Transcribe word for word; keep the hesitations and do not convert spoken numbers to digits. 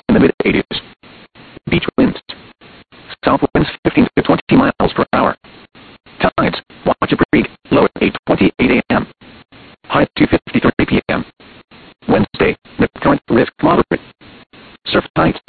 in the mid eighties. Beach winds. South winds fifteen to twenty miles per hour. Tides. Watch Creek, low at eight twenty-eight a m High at two fifty-three p m Wednesday, the current risk moderate. Surf tight.